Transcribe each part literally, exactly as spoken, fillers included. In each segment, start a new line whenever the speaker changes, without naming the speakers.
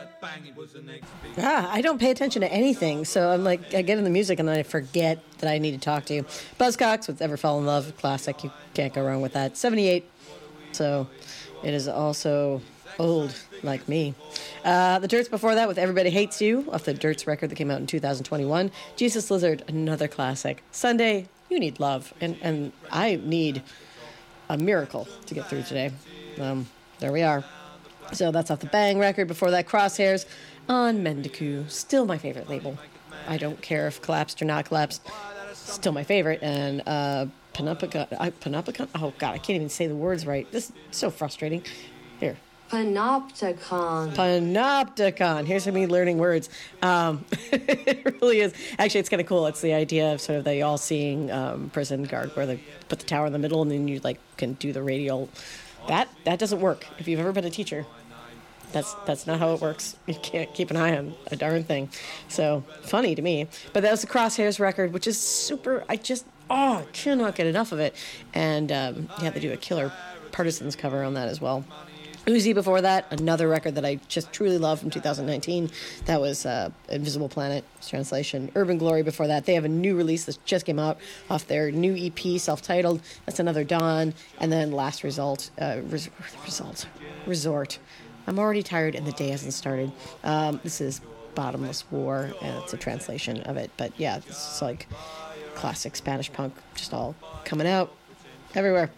Ah, I don't pay attention to anything, so I'm like, I get in the music and then I forget that I need to talk to you. Buzzcocks with Ever Fall in Love, classic. You can't go wrong with that. seventy-eight, so it is also old, like me. Uh, the Dirts before that with Everybody Hates You, off the Dirts record that came out in two thousand twenty-one. Jesus Lizard, another classic. Sunday, You Need Love, and, and I need a miracle to get through today. Um, there we are. So that's off the Bang record. Before that, Crosshairs on Mendicu. Still my favorite label. I don't care if collapsed or not collapsed. Still my favorite. And uh, Panopticon, uh, Panopticon? Oh, God, I can't even say the words right. This is so frustrating. Here.
Panopticon.
Panopticon. Here's me learning words. Um, it really is. Actually, it's kind of cool. It's the idea of sort of the all-seeing um, prison guard where they put the tower in the middle and then you like can do the radial. That that doesn't work. If you've ever been a teacher, that's that's not how it works. You can't keep an eye on a darn thing. So funny to me. But that was the Crosshairs record, which is super. I just oh cannot get enough of it. And um, yeah, they do a killer Partisans cover on that as well. Uzi before that, another record that I just truly love from two thousand nineteen. That was uh, Invisible Planet translation. Urban Glory before that. They have a new release that just came out off their new E P, self-titled. That's another Dawn. And then Last Result, uh, res- Result, Resort. I'm already tired and the day hasn't started. Um, this is Bottomless War, and it's a translation of it. But yeah, this is like classic Spanish punk, just all coming out. Everywhere.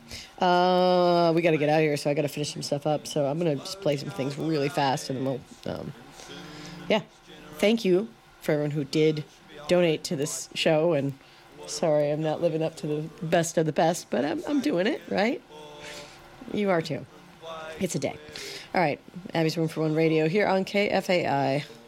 Uh, we got to get out of here, so I got to finish some stuff up. So I'm going to just play some things really fast, and then we'll, um, yeah. Thank you for everyone who did donate to this show, and sorry I'm not living up to the best of the best, but I'm, I'm doing it, right? You are too. It's a day. All right. Abby's Room for One Radio here on K F A I.